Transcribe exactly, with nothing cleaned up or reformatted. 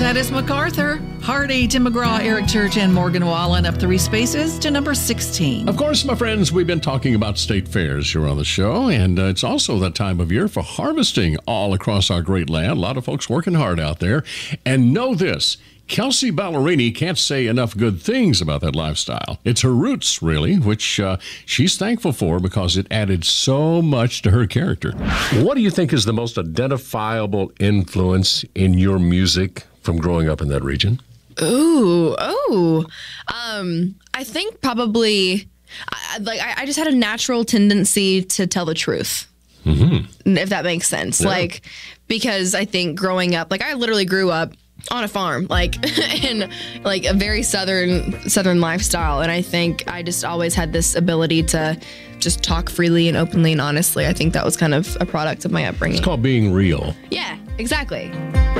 Titus MacArthur, Hardy, Tim McGraw, Eric Church, and Morgan Wallen up three spaces to number sixteen. Of course, my friends, we've been talking about state fairs here on the show, and uh, it's also that time of year for harvesting all across our great land. A lot of folks working hard out there. And know this, Kelsea Ballerini can't say enough good things about that lifestyle. It's her roots, really, which uh, she's thankful for because it added so much to her character. What do you think is the most identifiable influence in your music from growing up in that region? Ooh, oh, um, I think probably, I, like, I, I just had a natural tendency to tell the truth. Mm-hmm. If that makes sense. Yeah. Like, because I think growing up, like, I literally grew up on a farm, like in like a very southern southern lifestyle, and I think I just always had this ability to just talk freely and openly and honestly. I think that was kind of a product of my upbringing. It's called being real. Yeah, exactly.